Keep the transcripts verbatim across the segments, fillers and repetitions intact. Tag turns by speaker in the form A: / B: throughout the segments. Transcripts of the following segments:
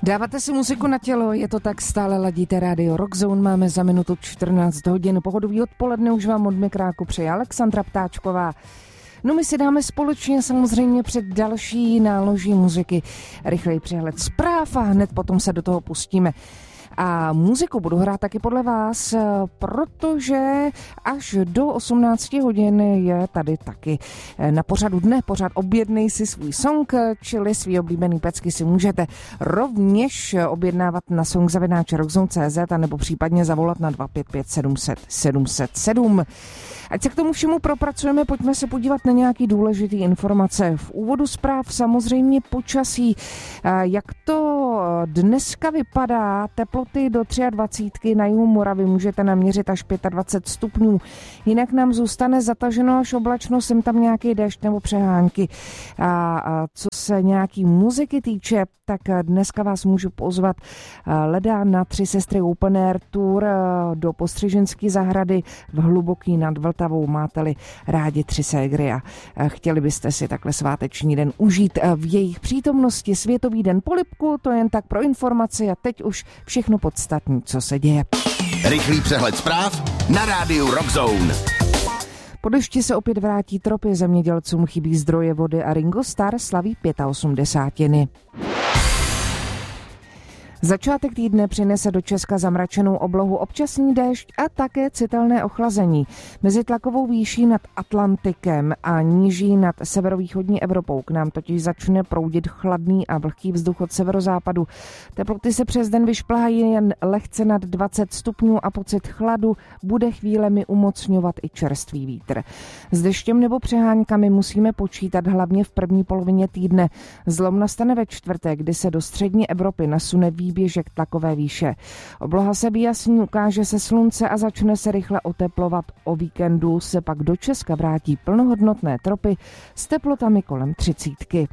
A: Dáváte si muziku na tělo, je to tak, stále ladíte rádio Rockzone, máme za minutu čtrnáct hodin, pohodový odpoledne už vám od mikráku přeje Alexandra Ptáčková. No my si dáme společně samozřejmě před další náloží muziky rychlej přehled zpráv a hned potom se do toho pustíme. A muziku budu hrát taky podle vás, protože až do osmnácti hodin je tady taky na pořadu dne pořad Objednej si svůj song, čili svý oblíbený pecky si můžete rovněž objednávat na song zavináč rockzone tečka cé zet a nebo případně zavolat na dva pět pět sedm set sedm set sedm. Ať se k tomu všemu propracujeme, pojďme se podívat na nějaký důležitý informace. V úvodu zpráv samozřejmě počasí. Jak to dneska vypadá, teploty do dvacet tři na jihu Moravy můžete naměřit až dvacet pět stupňů. Jinak nám zůstane zataženo až oblačno, sem tam nějaký déšť nebo přehánky. A, a co se nějaký muziky týče, tak dneska vás můžu pozvat leda na Tři sestry Open Air Tour do Postřiženské zahrady v Hluboký nad Vltavou. Máte-li rádi Tři ségry a chtěli byste si takhle sváteční den užít v jejich přítomnosti. Světový den polibku, to jen tak pro informaci a teď už všechno podstatné, co se děje.
B: Rychlý přehled zpráv na rádiu Rockzone.
A: Po dešti se opět vrátí tropy, zemědělcům chybí zdroje vody a Ringo Starr slaví osmdesátiny. Začátek týdne přinese do Česka zamračenou oblohu, občasný déšť a také citelné ochlazení. Mezi tlakovou výší nad Atlantikem a níží nad severovýchodní Evropou k nám totiž začne proudit chladný a vlhký vzduch od severozápadu. Teploty se přes den vyšplhají jen lehce nad dvacet stupňů a pocit chladu bude chvílemi umocňovat i čerstvý vítr. S deštěm nebo přeháňkami musíme počítat hlavně v první polovině týdne. Zlom nastane ve čtvrtek, kdy se do střední Evropy nasune výběžek tlakové výše. Obloha se vyjasní, ukáže se slunce a začne se rychle oteplovat. O víkendu se pak do Česka vrátí plnohodnotné tropy s teplotami kolem třicítky.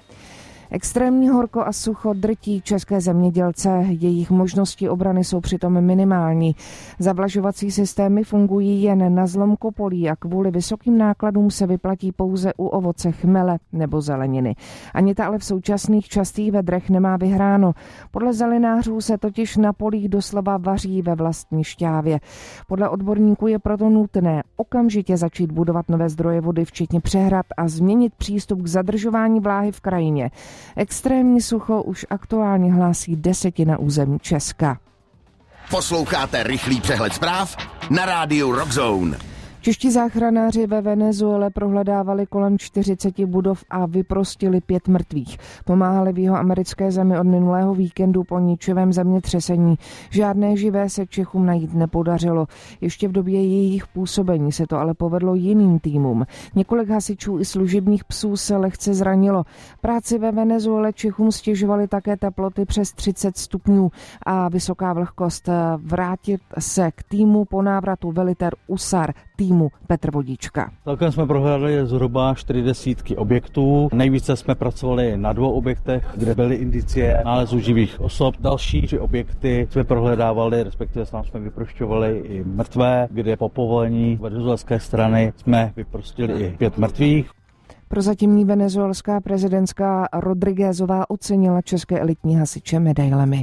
A: Extrémní horko a sucho drtí české zemědělce, jejich možnosti obrany jsou přitom minimální. Zavlažovací systémy fungují jen na zlomku polí a kvůli vysokým nákladům se vyplatí pouze u ovoce, chmele nebo zeleniny. Ani ta ale v současných častých vedrech nemá vyhráno. Podle zelinářů se totiž na polích doslova vaří ve vlastní šťávě. Podle odborníků je proto nutné okamžitě začít budovat nové zdroje vody, včetně přehrad a změnit přístup k zadržování vláhy v krajině. Extrémní sucho už aktuálně hlásí desetina území Česka.
B: Posloucháte rychlý přehled zpráv na rádiu Rockzone.
A: Čeští záchranáři ve Venezuele prohledávali kolem čtyřicet budov a vyprostili pět mrtvých. Pomáhali v jihoamerické zemi od minulého víkendu po ničivém zemětřesení. Žádné živé se Čechům najít nepodařilo. Ještě v době jejich působení se to ale povedlo jiným týmům. Několik hasičů i služebních psů se lehce zranilo. Práci ve Venezuele Čechům stěžovaly také teploty přes třicet stupňů a vysoká vlhkost. Vrátit se k týmu po návratu velitel U S A R týmu Petr Vodička.
C: Celkem jsme prohledali zhruba čtyři desítky objektů. Nejvíce jsme pracovali na dvou objektech, kde byly indicie nálezu živých osob. Další tři objekty jsme prohledávali, respektive tam jsme vyprošťovali i mrtvé, kde po povolení venezuelské strany jsme vyprostili i pět mrtvých.
A: Prozatímní venezuelská prezidentská Rodriguezová ocenila české elitní hasiče medailemi.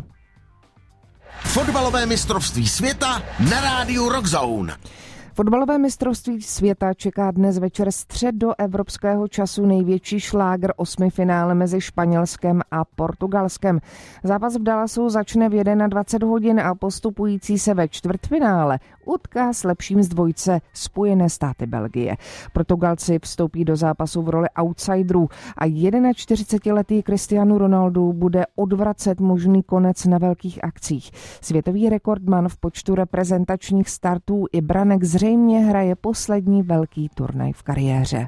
B: Fotbalové mistrovství světa na rádiu Rockzone.
A: Fotbalové mistrovství světa čeká dnes večer středoevropského času největší šlágr osmifinále mezi Španělskem a Portugalskem. Zápas v Dallasu začne v dvacet jedna hodin a postupující se ve čtvrtfinále utká s lepším z dvojce Spojené státy Belgie. Portugalci vstoupí do zápasu v roli outsiderů a čtyřicetiletý Cristiano Ronaldo bude odvracet možný konec na velkých akcích. Světový rekordman v počtu reprezentačních startů i branek zřejmě hraje poslední velký turnaj v kariéře.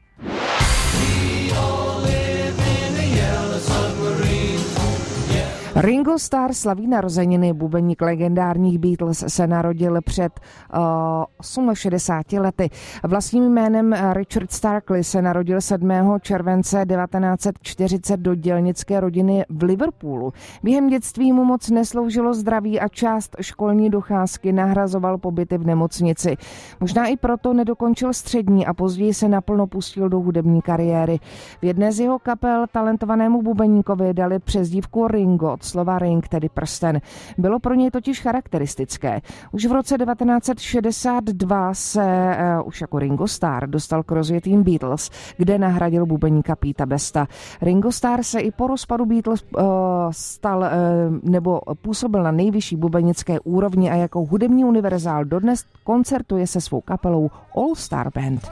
A: Ringo Starr slaví narozeniny. Bubeník legendárních Beatles se narodil před uh, šedesáti osmi lety. Vlastním jménem Richard Starkley se narodil sedmého července devatenáct set čtyřicet do dělnické rodiny v Liverpoolu. Během dětství mu moc nesloužilo zdraví a část školní docházky nahrazoval pobyty v nemocnici. Možná i proto nedokončil střední a později se naplno pustil do hudební kariéry. V jedné z jeho kapel talentovanému bubeníkovi dali přezdívku Ringo, slova ring, tedy prsten. Bylo pro něj totiž charakteristické. Už v roce devatenáct set šedesát dva se uh, už jako Ringo Starr dostal k rozjetým Beatles, kde nahradil bubeníka Pete Besta. Ringo Starr se i po rozpadu Beatles uh, stal uh, nebo působil na nejvyšší bubenické úrovni a jako hudební univerzál dodnes koncertuje se svou kapelou All Star Band.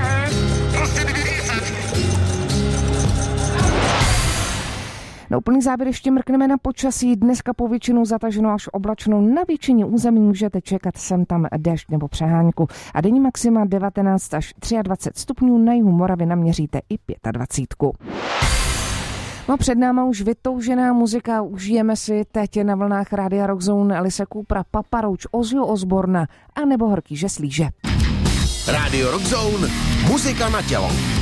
A: Na úplný závěr ještě mrkneme na počasí. Dneska povětšinou zataženo až oblačno. Na většině území můžete čekat sem tam déšť nebo přehánku. A denní maxima devatenáct až dvacet tři stupňů, na jihu Moravy naměříte i dvacet pět. No před náma už vytoužená muzika, užijeme si teď na vlnách Rádia Rockzone Alice Coopera, Papa Roach, Ozzyho Osborna a nebo Horký žeslíže.
B: Rádio Rockzone, muzika na tělo.